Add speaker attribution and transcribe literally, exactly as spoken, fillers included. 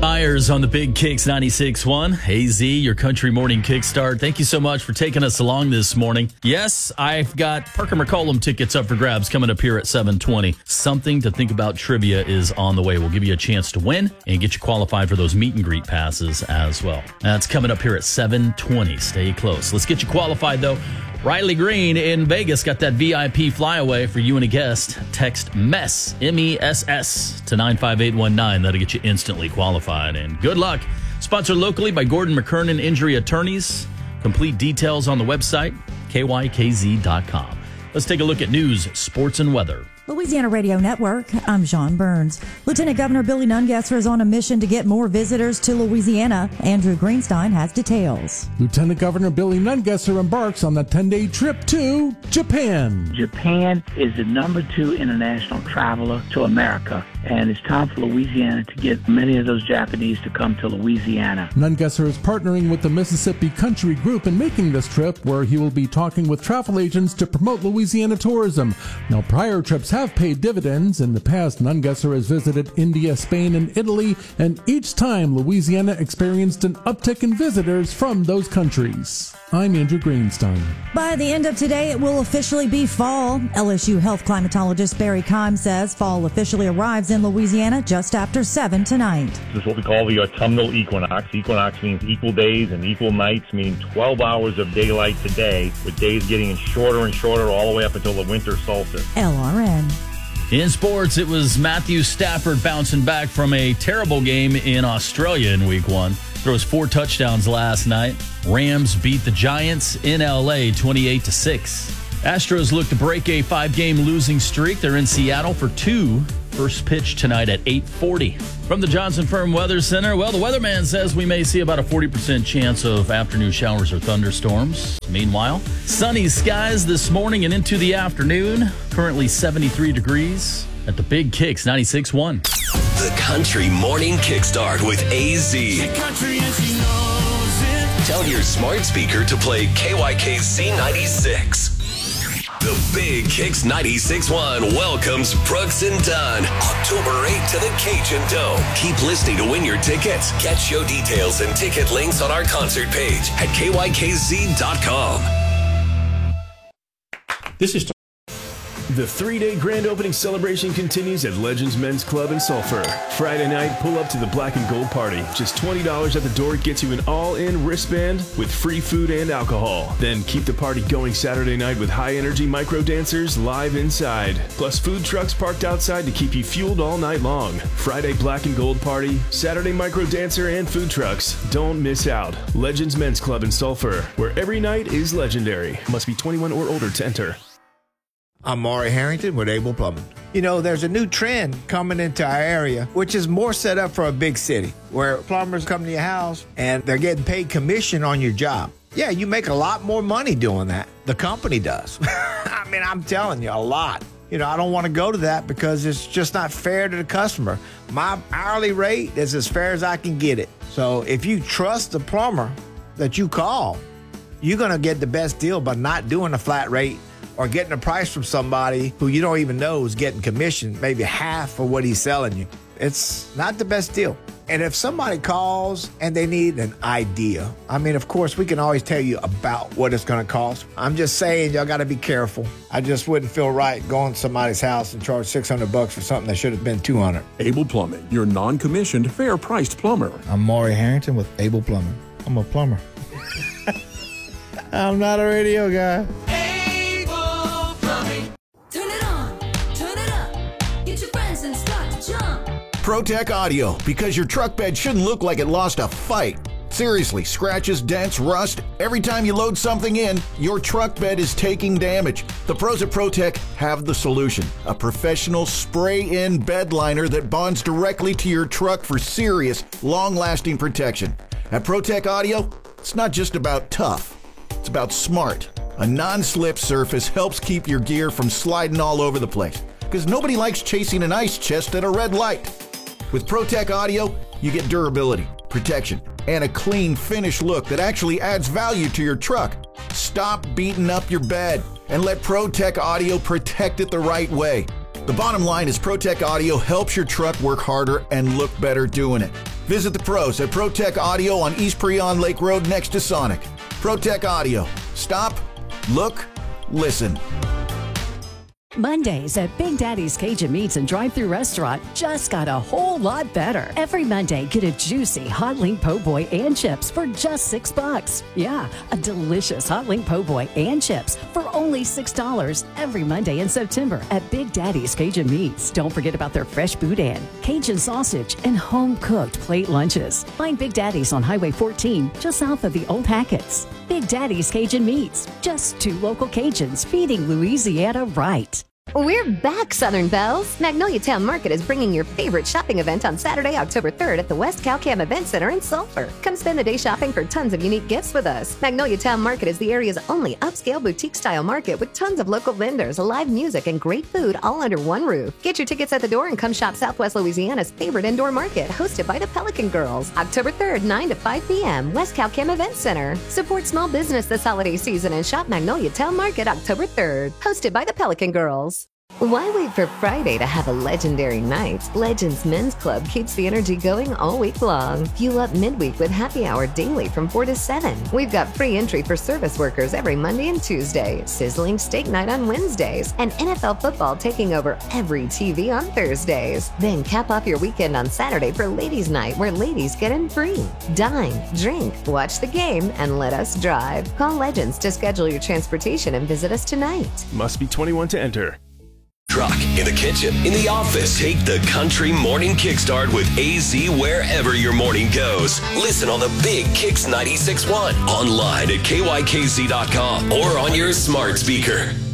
Speaker 1: Myers on the Big Kicks ninety-six point one. A Z, your country morning kickstart. Thank you so much for taking us along this morning. Yes, I've got Parker McCollum tickets up for grabs coming up here at seven twenty. Something to think about trivia is on the way. We'll give you a chance to win and get you qualified for those meet and greet passes as well. That's coming up here at seven twenty. Stay close. Let's get you qualified, though. Riley Green in Vegas got that V I P flyaway for you and a guest. Text MESS, M E S S, to nine five eight one nine. That'll get you instantly qualified. And good luck. Sponsored locally by Gordon McKernan Injury Attorneys. Complete details on the website, K Y K Z dot com. Let's take a look at news, sports, and weather.
Speaker 2: Louisiana Radio Network, I'm Sean Burns. Lieutenant Governor Billy Nungesser is on a mission to get more visitors to Louisiana. Andrew Greenstein has details.
Speaker 3: Lieutenant Governor Billy Nungesser embarks on the ten-day trip to Japan.
Speaker 4: Japan is the number two international traveler to America, and it's time for Louisiana to get many of those Japanese to come to Louisiana.
Speaker 3: Nungesser is partnering with the Mississippi Country Group in making this trip, where he will be talking with travel agents to promote Louisiana tourism. Now, prior trips have paid dividends. In the past, Nungesser has visited India, Spain, and Italy, and each time Louisiana experienced an uptick in visitors from those countries. I'm Andrew Greenstein.
Speaker 2: By the end of today, it will officially be fall. L S U health climatologist Barry Keim says fall officially arrives in Louisiana just after seven tonight.
Speaker 5: This is what we call the autumnal equinox. Equinox means equal days and equal nights, meaning twelve hours of daylight today, with days getting shorter and shorter all the way up until the winter solstice.
Speaker 2: L R N.
Speaker 1: In sports, it was Matthew Stafford bouncing back from a terrible game in Australia in week one. Throws four touchdowns last night. Rams beat the Giants in L A twenty-eight to six. Astros look to break a five-game losing streak. They're in Seattle for two. First pitch tonight at eight forty. From the Johnson Firm Weather Center, well, the weatherman says we may see about a forty percent chance of afternoon showers or thunderstorms. Meanwhile, sunny skies this morning and into the afternoon. Currently seventy-three degrees at the Big Kicks ninety-six point one.
Speaker 6: The Country Morning Kickstart with A Z. Tell your smart speaker to play K Y K Z ninety-six. The Big Kicks ninety-six point one welcomes Brooks and Dunn October eighth to the Cajun Dome. Keep listening to win your tickets. Get show details and ticket links on our concert page at K Y K Z dot com.
Speaker 7: This is the three-day grand opening celebration continues at Legends Men's Club in Sulphur. Friday night, pull up to the Black and Gold Party. Just twenty dollars at the door gets you an all-in wristband with free food and alcohol. Then keep the party going Saturday night with high-energy micro dancers live inside. Plus food trucks parked outside to keep you fueled all night long. Friday Black and Gold Party, Saturday micro dancer and food trucks. Don't miss out. Legends Men's Club in Sulphur, where every night is legendary. Must be twenty-one or older to enter.
Speaker 8: I'm Maury Harrington with Able Plumbing. You know, there's a new trend coming into our area, which is more set up for a big city, where plumbers come to your house and they're getting paid commission on your job. Yeah, you make a lot more money doing that. The company does. I mean, I'm telling you, a lot. You know, I don't want to go to that because it's just not fair to the customer. My hourly rate is as fair as I can get it. So if you trust the plumber that you call, you're going to get the best deal by not doing a flat rate or getting a price from somebody who you don't even know is getting commission, maybe half of what he's selling you. It's not the best deal. And if somebody calls and they need an idea, I mean, of course, we can always tell you about what it's going to cost. I'm just saying, y'all got to be careful. I just wouldn't feel right going to somebody's house and charge six hundred bucks for something that should have been two hundred.
Speaker 9: Able Plumbing, your non-commissioned, fair-priced plumber.
Speaker 10: I'm Maury Harrington with Able Plumbing. I'm a plumber. I'm not a radio guy.
Speaker 11: ProTech Audio, because your truck bed shouldn't look like it lost a fight. Seriously, scratches, dents, rust. Every time you load something in, your truck bed is taking damage. The pros at ProTech have the solution. A professional spray-in bed liner that bonds directly to your truck for serious, long-lasting protection. At ProTech Audio, it's not just about tough. It's about smart. A non-slip surface helps keep your gear from sliding all over the place, because nobody likes chasing an ice chest at a red light. With ProTech Audio, you get durability, protection, and a clean, finished look that actually adds value to your truck. Stop beating up your bed and let ProTech Audio protect it the right way. The bottom line is ProTech Audio helps your truck work harder and look better doing it. Visit the pros at ProTech Audio on East Preon Lake Road next to Sonic. ProTech Audio. Stop, look, listen.
Speaker 12: Mondays at Big Daddy's Cajun Meats and Drive-Thru Restaurant just got a whole lot better. Every Monday, get a juicy hot link po' boy and chips for just six bucks. Yeah, a delicious hot link po' boy and chips for only six dollars every Monday in September at Big Daddy's Cajun Meats. Don't forget about their fresh boudin, Cajun sausage, and home-cooked plate lunches. Find Big Daddy's on Highway fourteen, just south of the Old Hackett's. Big Daddy's Cajun Meats. Just two local Cajuns feeding Louisiana right.
Speaker 13: We're back, Southern Belles. Magnolia Town Market is bringing your favorite shopping event on Saturday, October third at the West Calcam Event Center in Sulphur. Come spend the day shopping for tons of unique gifts with us. Magnolia Town Market is the area's only upscale boutique-style market with tons of local vendors, live music, and great food all under one roof. Get your tickets at the door and come shop Southwest Louisiana's favorite indoor market, hosted by the Pelican Girls. October third, nine to five p.m., West Calcam Event Center. Support small business this holiday season and shop Magnolia Town Market October third, hosted by the Pelican Girls. Why wait for Friday to have a legendary night? Legends Men's Club keeps the energy going all week long. Fuel up midweek with happy hour daily from four to seven. We've got free entry for service workers every Monday and Tuesday, sizzling steak night on Wednesdays, and N F L football taking over every T V on Thursdays. Then cap off your weekend on Saturday for Ladies Night, where ladies get in free. Dine, drink, watch the game, and let us drive. Call Legends to schedule your transportation and visit us tonight.
Speaker 7: Must be twenty-one to enter.
Speaker 6: Truck, in the kitchen, in the office. Take the Country Morning Kickstart with A Z wherever your morning goes. Listen on the Big Kicks ninety-six point one, online at K Y K Z dot com, or on your smart speaker.